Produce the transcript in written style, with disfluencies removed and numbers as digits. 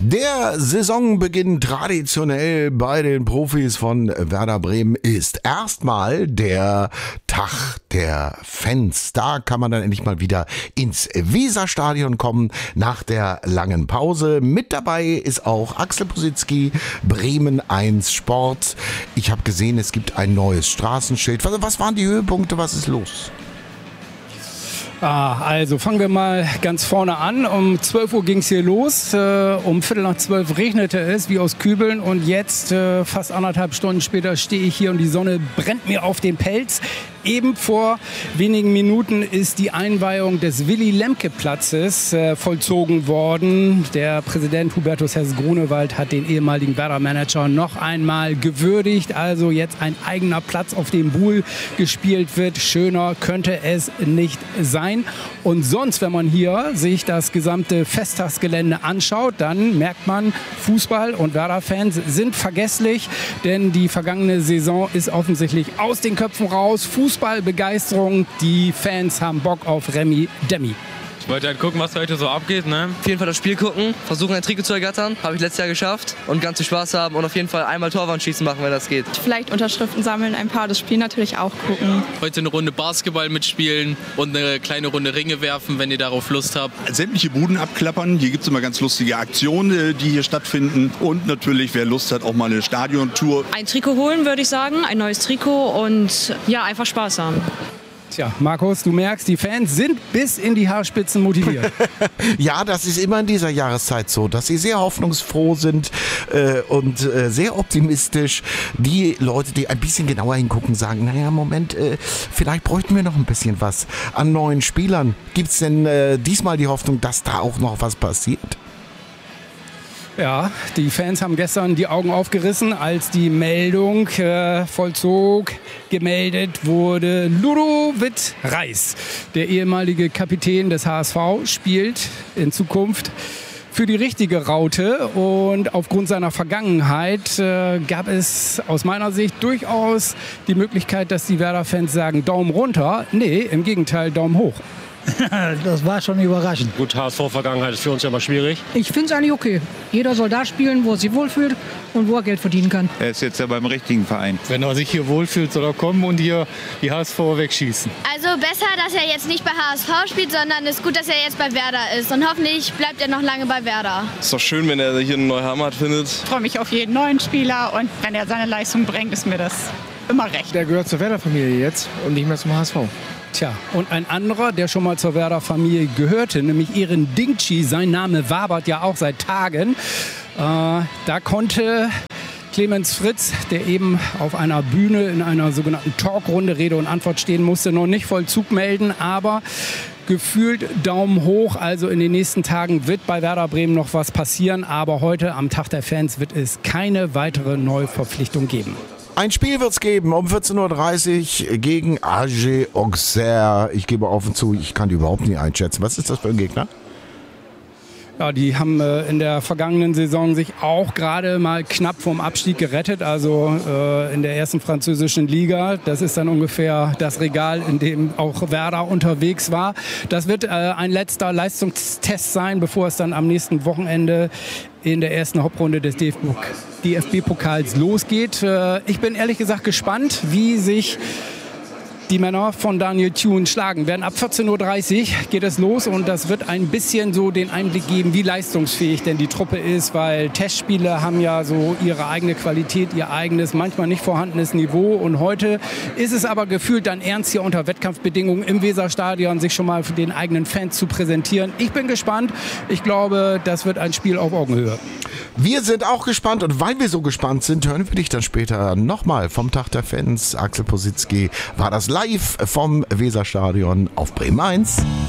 Der Saisonbeginn traditionell bei den Profis von Werder Bremen ist erstmal der Tag der Fans. Da kann man dann endlich mal wieder ins Weserstadion kommen nach der langen Pause. Mit dabei ist auch Axel Positzky, Bremen 1 Sport. Ich habe gesehen, es gibt ein neues Straßenschild. Was waren die Höhepunkte? Was ist los? Also fangen wir mal ganz vorne an. Um 12 Uhr ging es hier los. Um Viertel nach 12 regnete es wie aus Kübeln. Und jetzt, fast 1,5 Stunden später, stehe ich hier und die Sonne brennt mir auf den Pelz. Eben vor wenigen Minuten ist die Einweihung des Willy-Lemke-Platzes vollzogen worden. Der Präsident Hubertus Hess-Grunewald hat den ehemaligen Werder-Manager noch einmal gewürdigt. Also jetzt ein eigener Platz, auf dem Buhl gespielt wird. Schöner könnte es nicht sein. Und sonst, wenn man hier sich das gesamte Festtagsgelände anschaut, dann merkt man, Fußball und Werder-Fans sind vergesslich, denn die vergangene Saison ist offensichtlich aus den Köpfen raus. Fußballbegeisterung, die Fans haben Bock auf Remi Demi. Ich wollte halt gucken, was heute so abgeht, ne? Auf jeden Fall das Spiel gucken, versuchen ein Trikot zu ergattern, habe ich letztes Jahr geschafft und ganz viel Spaß haben und auf jeden Fall einmal Torwandschießen machen, wenn das geht. Vielleicht Unterschriften sammeln, ein paar, das Spiel natürlich auch gucken. Heute eine Runde Basketball mitspielen und eine kleine Runde Ringe werfen, wenn ihr darauf Lust habt. Sämtliche Buden abklappern, hier gibt es immer ganz lustige Aktionen, die hier stattfinden und natürlich, wer Lust hat, auch mal eine Stadiontour. Ein Trikot holen, würde ich sagen, ein neues Trikot und ja, einfach Spaß haben. Tja, Markus, du merkst, die Fans sind bis in die Haarspitzen motiviert. Ja, das ist immer in dieser Jahreszeit so, dass sie sehr hoffnungsfroh sind und sehr optimistisch. Die Leute, die ein bisschen genauer hingucken, sagen, naja, Moment, vielleicht bräuchten wir noch ein bisschen was an neuen Spielern. Gibt es denn diesmal die Hoffnung, dass da auch noch was passiert? Ja, die Fans haben gestern die Augen aufgerissen, als die Meldung vollzog. Gemeldet wurde Ludovic Reis, der ehemalige Kapitän des HSV, spielt in Zukunft für die richtige Raute. Und aufgrund seiner Vergangenheit gab es aus meiner Sicht durchaus die Möglichkeit, dass die Werder-Fans sagen, Daumen runter. Nee, im Gegenteil, Daumen hoch. Das war schon überraschend. Gut, HSV-Vergangenheit ist für uns ja immer schwierig. Ich finde es eigentlich okay. Jeder soll da spielen, wo er sich wohlfühlt und wo er Geld verdienen kann. Er ist jetzt ja beim richtigen Verein. Wenn er sich hier wohlfühlt, soll er kommen und hier die HSV wegschießen. Also besser, dass er jetzt nicht bei HSV spielt, sondern es ist gut, dass er jetzt bei Werder ist. Und hoffentlich bleibt er noch lange bei Werder. Ist doch schön, wenn er hier eine neue Heimat findet. Ich freue mich auf jeden neuen Spieler und wenn er seine Leistung bringt, ist mir das immer recht. Der gehört zur Werder-Familie jetzt und nicht mehr zum HSV. Tja, und ein anderer, der schon mal zur Werder-Familie gehörte, nämlich Eren Dingchi, sein Name wabert ja auch seit Tagen. Da konnte Clemens Fritz, der eben auf einer Bühne in einer sogenannten Talkrunde Rede und Antwort stehen musste, noch nicht Vollzug melden, aber gefühlt Daumen hoch. Also in den nächsten Tagen wird bei Werder Bremen noch was passieren, aber heute am Tag der Fans wird es keine weitere Neuverpflichtung geben. Ein Spiel wird es geben um 14.30 Uhr gegen AG Auxerre. Ich gebe offen zu, ich kann die überhaupt nicht einschätzen. Was ist das für ein Gegner? Ja, die haben in der vergangenen Saison sich auch gerade mal knapp vom Abstieg gerettet, also in der ersten französischen Liga. Das ist dann ungefähr das Regal, in dem auch Werder unterwegs war. Das wird ein letzter Leistungstest sein, bevor es dann am nächsten Wochenende in der ersten Hauptrunde des DFB-Pokals losgeht. Ich bin ehrlich gesagt gespannt, wie sich die Männer von Daniel Thune schlagen werden. Ab 14.30 Uhr geht es los und das wird ein bisschen so den Einblick geben, wie leistungsfähig denn die Truppe ist, weil Testspiele haben ja so ihre eigene Qualität, ihr eigenes, manchmal nicht vorhandenes Niveau und heute ist es aber gefühlt dann ernst, hier unter Wettkampfbedingungen im Weserstadion sich schon mal für den eigenen Fans zu präsentieren. Ich bin gespannt. Ich glaube, das wird ein Spiel auf Augenhöhe. Wir sind auch gespannt und weil wir so gespannt sind, hören wir dich dann später nochmal vom Tag der Fans. Axel Positzky war das live vom Weserstadion auf Bremen 1.